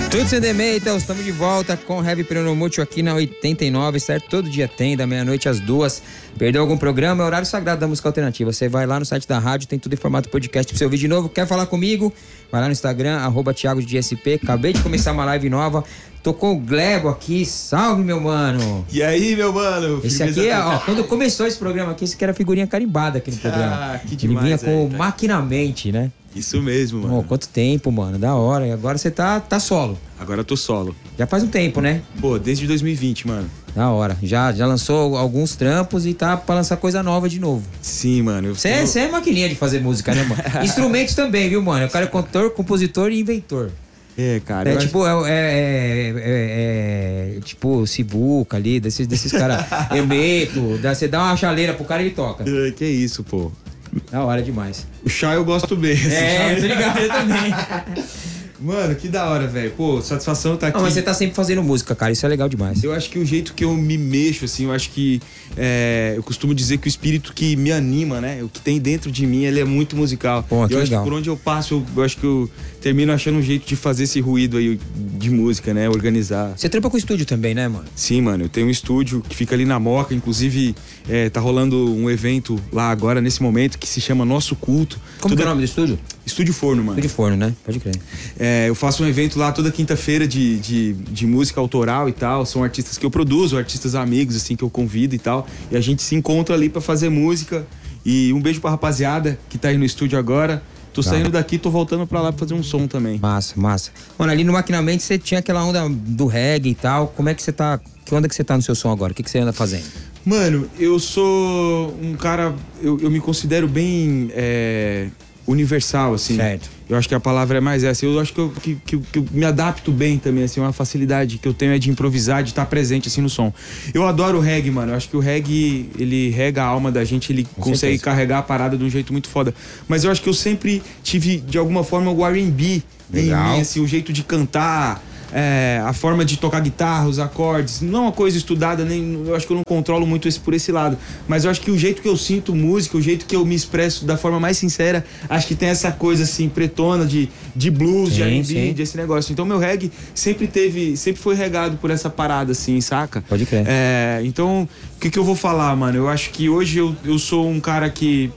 Tudo sem demeta, estamos de volta com Heavy Pronomútil aqui na 89, certo? Todo dia tem, da meia-noite às 2. Perdeu algum programa? É horário sagrado da música alternativa. Você vai lá no site da rádio, tem tudo em formato podcast pra você ouvir de novo. Quer falar comigo? Vai lá no Instagram, @ThiagoDSP. Acabei de começar uma live nova. Tocou o Glebo aqui, salve meu mano. E aí, meu mano? Esse aqui, ó, quando começou esse programa aqui, esse aqui era figurinha carimbada aqui no programa. Ah, que demais. Ele vinha com Maquinamente, né? Isso mesmo, mano. Oh, quanto tempo, mano, da hora. E agora você tá solo. Agora eu tô solo. Já faz um tempo, né? Pô, desde 2020, mano. Da hora. Já lançou alguns trampos e tá pra lançar coisa nova de novo. Sim, mano. Você é maquininha de fazer música, né, mano? Instrumentos também, viu, mano? O cara é cantor, compositor e inventor. É, cara. É tipo, tipo Sivuca ali, desses caras. Emeto, você dá uma chaleira pro cara e ele toca. Que isso, pô. Da hora demais. O chá eu gosto bem. Tô ligado, eu também. Mano, que da hora, velho. Pô, satisfação tá aqui. Não, mas você tá sempre fazendo música, cara. Isso é legal demais. Eu acho que o jeito que eu me mexo, assim, eu acho que... eu costumo dizer que o espírito que me anima, né? O que tem dentro de mim, ele é muito musical. Pô, que eu acho legal. que por onde eu passo, eu acho que eu termino achando um jeito de fazer esse ruído aí de música, né? Organizar. Você trampa com estúdio também, né, mano? Sim, mano. Eu tenho um estúdio que fica ali na Moca. Inclusive, tá rolando um evento lá agora, nesse momento, que se chama Nosso Culto. Como que é o nome do estúdio? Estúdio Forno, mano. Estúdio Forno, né? Pode crer. Eu faço um evento lá toda quinta-feira de música autoral e tal. São artistas que eu produzo, artistas amigos, assim, que eu convido e tal. E a gente se encontra ali pra fazer música. E um beijo pra rapaziada que tá aí no estúdio agora. Tô saindo daqui, tô voltando pra lá pra fazer um som também. Massa, massa. Mano, ali no Maquinamente você tinha aquela onda do reggae e tal. Como é que você tá... Que onda que você tá no seu som agora? O que você anda fazendo? Mano, eu sou um cara... Eu me considero bem... universal, assim. Certo. Eu acho que a palavra é mais essa. Eu acho que eu me adapto bem também, assim. Uma facilidade que eu tenho é de improvisar, de estar presente, assim, no som. Eu adoro o reggae, mano. Eu acho que o reggae, ele rega a alma da gente, ele consegue carregar a parada de um jeito muito foda. Mas eu acho que eu sempre tive, de alguma forma, o R&B em mim, assim, o jeito de cantar... a forma de tocar guitarra, os acordes, não é uma coisa estudada, nem, eu acho que eu não controlo muito por esse lado, mas eu acho que o jeito que eu sinto música, o jeito que eu me expresso da forma mais sincera, acho que tem essa coisa assim, pretona de blues, de R&B, desse negócio. Então meu reggae sempre foi regado por essa parada assim, saca? Pode crer. Então, o que eu vou falar, mano? Eu acho que hoje eu sou um cara que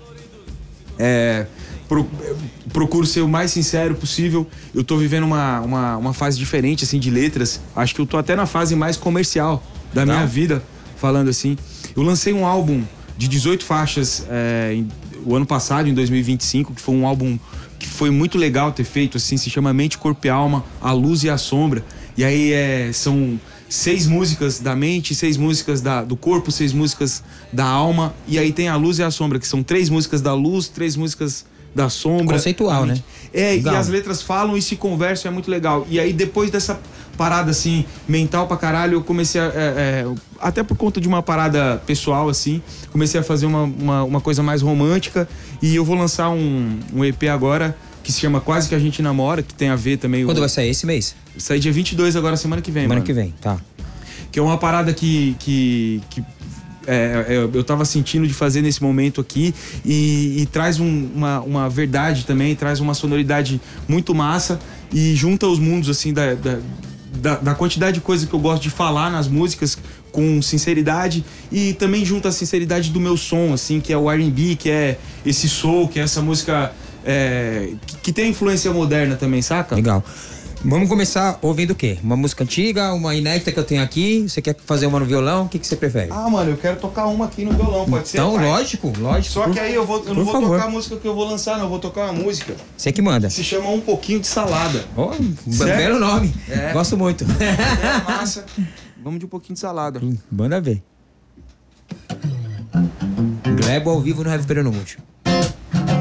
procuro ser o mais sincero possível. Eu tô vivendo uma fase diferente, assim, de letras. Acho que eu tô até na fase mais comercial da minha vida, falando assim. Eu lancei um álbum de 18 faixas o ano passado, em 2025, que foi um álbum que foi muito legal ter feito, assim, se chama Mente, Corpo e Alma, A Luz e a Sombra. E aí são 6 músicas da mente, 6 músicas do corpo, 6 músicas da alma. E aí tem a luz e a sombra, que são 3 músicas da luz, 3 músicas da sombra. Conceitual, né? E as letras falam e se conversam, é muito legal. E aí depois dessa parada, assim, mental pra caralho, eu comecei até por conta de uma parada pessoal, assim, comecei a fazer uma coisa mais romântica. E eu vou lançar um EP agora, que se chama Quase Que A Gente Namora, que tem a ver também... Quando vai sair? Esse mês? Vai sair dia 22 agora, semana que vem, Semana mano. que vem, tá. Que é uma parada que eu tava sentindo de fazer nesse momento aqui e traz uma verdade também, traz uma sonoridade muito massa e junta os mundos, assim, da quantidade de coisa que eu gosto de falar nas músicas com sinceridade e também junta a sinceridade do meu som, assim, que é o R&B, que é esse soul, que é essa música que tem influência moderna também, saca? Legal. Vamos começar ouvindo o quê? Uma música antiga, uma inédita que eu tenho aqui? Você quer fazer uma no violão? O que você prefere? Ah, mano, eu quero tocar uma aqui no violão, pode ser? Então, lógico. Só que aí eu não vou favor. tocar a música que eu vou lançar, não. Eu vou tocar uma música Você que manda. que se chama Um Pouquinho de Salada. Oh, belo nome. Gosto muito. Massa. Vamos de Um Pouquinho de Salada. Manda ver. Glebo ao vivo no Heavy Pronomútil.